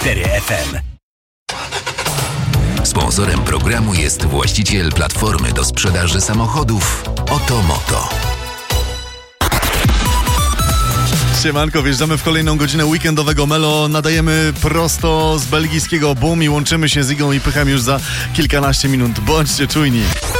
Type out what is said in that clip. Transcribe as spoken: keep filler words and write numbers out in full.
cztery F M. Sponsorem programu jest właściciel platformy do sprzedaży samochodów Otomoto. Siemanko, wjeżdżamy w kolejną godzinę weekendowego Melo. Nadajemy prosto z belgijskiego Boom i łączymy się z Igą i Pychem już za kilkanaście minut. Bądźcie czujni.